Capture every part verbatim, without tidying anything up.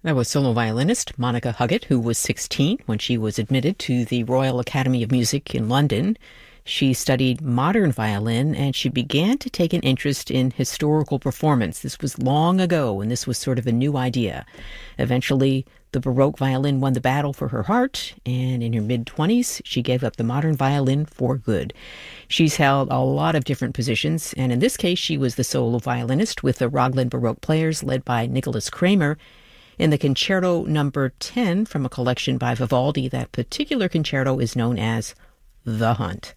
That was solo violinist Monica Huggett, who was sixteen when she was admitted to the Royal Academy of Music in London. She studied modern violin, and she began to take an interest in historical performance. This was long ago, and this was sort of a new idea. Eventually, the Baroque violin won the battle for her heart, and in her mid-twenties, she gave up the modern violin for good. She's held a lot of different positions, and in this case, she was the solo violinist with the Raglan Baroque Players, led by Nicholas Kramer. In the Concerto Number ten from a collection by Vivaldi, that particular concerto is known as The Hunt.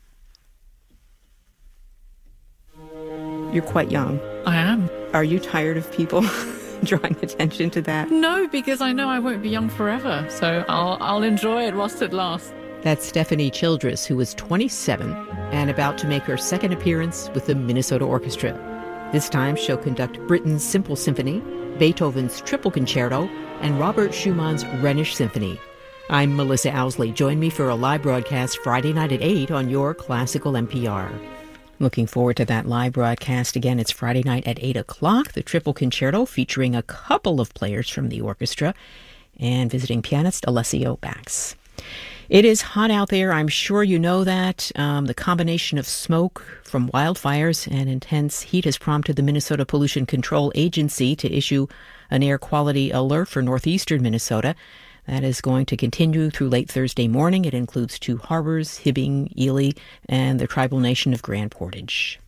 You're quite young. I am. Are you tired of people drawing attention to that? No, because I know I won't be young forever, so I'll I'll enjoy it whilst it lasts. That's Stephanie Childress, who is twenty-seven and about to make her second appearance with the Minnesota Orchestra. This time she'll conduct Britten's Simple Symphony, Beethoven's Triple Concerto, and Robert Schumann's Rhenish Symphony. I'm Melissa Owsley. Join me for a live broadcast Friday night at eight on your Classical N P R. Looking forward to that live broadcast. Again, it's Friday night at eight o'clock, the Triple Concerto featuring a couple of players from the orchestra and visiting pianist Alessio Bax. It is hot out there. I'm sure you know that. Um, the combination of smoke from wildfires and intense heat has prompted the Minnesota Pollution Control Agency to issue an air quality alert for northeastern Minnesota. That is going to continue through late Thursday morning. It includes two harbors, Hibbing, Ely, and the tribal nation of Grand Portage.